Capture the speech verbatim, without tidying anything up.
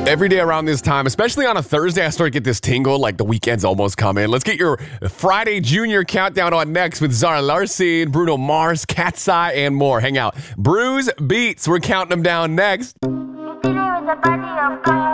Every day around this time, especially on a Thursday, I start to get this tingle like the weekend's almost coming. Let's get your Friday Junior countdown on next with Zara Larsson, Bruno Mars, Cat's Eye, and more. Hang out. Bruise Beats, we're counting them down next. With the body of God.